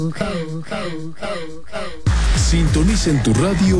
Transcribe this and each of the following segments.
Sintoniza en tu radio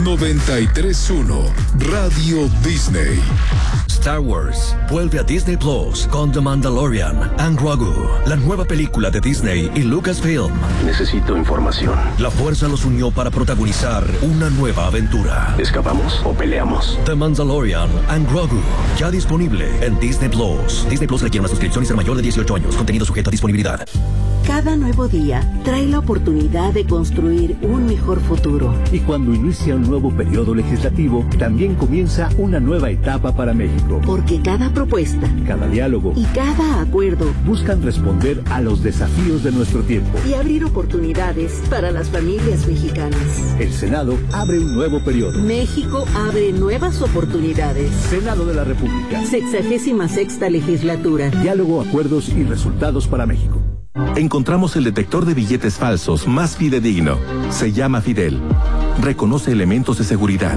93.1 Radio Disney. Star Wars vuelve a Disney Plus con The Mandalorian and Grogu, la nueva película de Disney y Lucasfilm. Necesito información. La fuerza los unió para protagonizar una nueva aventura. ¿Escapamos o peleamos? The Mandalorian and Grogu, ya disponible en Disney Plus. Disney Plus requiere una suscripción y ser mayor de 18 años. Contenido sujeto a disponibilidad. Cada nuevo día trae la oportunidad de construir un mejor futuro. Y cuando inicia un nuevo periodo legislativo, también comienza una nueva etapa para México. Porque cada propuesta, cada diálogo y cada acuerdo buscan responder a los desafíos de nuestro tiempo y abrir oportunidades para las familias mexicanas. El Senado abre un nuevo periodo. México abre nuevas oportunidades. Senado de la República. 66ª legislatura. Diálogo, acuerdos y resultados para México. Encontramos el detector de billetes falsos más fidedigno. Se llama Fidel. Reconoce elementos de seguridad.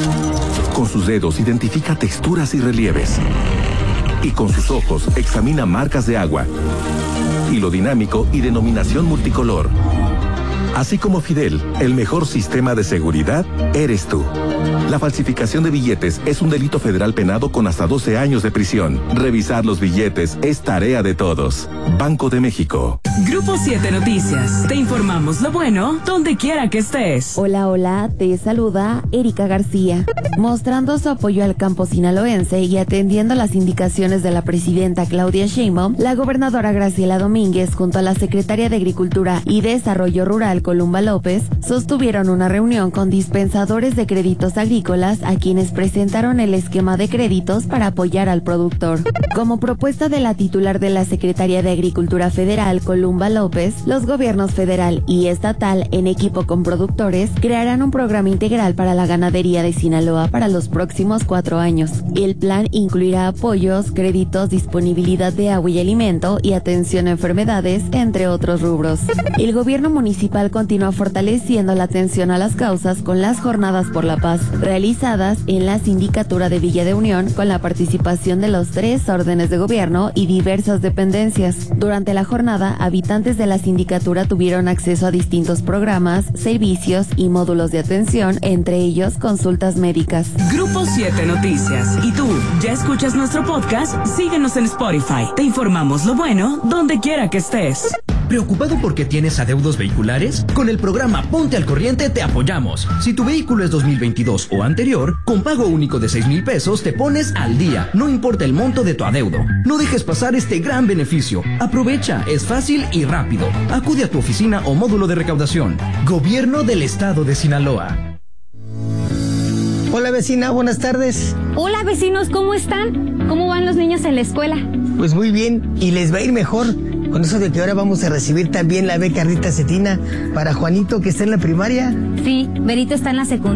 Con sus dedos identifica texturas y relieves. Y con sus ojos examina marcas de agua, hilo dinámico y denominación multicolor. Así como Fidel, el mejor sistema de seguridad eres tú. La falsificación de billetes es un delito federal penado con hasta 12 años de prisión. Revisar los billetes es tarea de todos. Banco de México. Grupo 7 Noticias. Te informamos lo bueno donde quiera que estés. Hola, hola, te saluda Erika García. Mostrando su apoyo al campo sinaloense y atendiendo las indicaciones de la presidenta Claudia Sheinbaum, la gobernadora Graciela Domínguez junto a la secretaria de Agricultura y Desarrollo Rural Columba López sostuvieron una reunión con dispensadores de créditos agrícolas a quienes presentaron el esquema de créditos para apoyar al productor. Como propuesta de la titular de la Secretaría de Agricultura Federal, Columba López, los gobiernos federal y estatal, en equipo con productores, crearán un programa integral para la ganadería de Sinaloa para los próximos 4 años. El plan incluirá apoyos, créditos, disponibilidad de agua y alimento y atención a enfermedades, entre otros rubros. El gobierno municipal continúa fortaleciendo la atención a las causas con las Jornadas por la Paz, realizadas en la Sindicatura de Villa de Unión con la participación de los 3 órdenes de gobierno y diversas dependencias. Durante la jornada, habitantes de la sindicatura tuvieron acceso a distintos programas, servicios y módulos de atención, entre ellos consultas médicas. Grupo 7 Noticias. ¿Y tú, ya escuchas nuestro podcast? Síguenos en Spotify. Te informamos lo bueno donde quiera que estés. ¿Preocupado porque tienes adeudos vehiculares? Con el programa Ponte al Corriente te apoyamos. Si tu vehículo es 2022 o anterior, con pago único de 6,000 pesos te pones al día, no importa el monto de tu adeudo. No dejes pasar este gran beneficio. Aprovecha, es fácil y rápido. Acude a tu oficina o módulo de recaudación. Gobierno del Estado de Sinaloa. Hola vecina, buenas tardes. Hola vecinos, ¿cómo están? ¿Cómo van los niños en la escuela? Pues muy bien, y les va a ir mejor. Con eso de que ahora vamos a recibir también la beca Rita Cetina para Juanito, que está en la primaria. Sí, Benito está en la secundaria.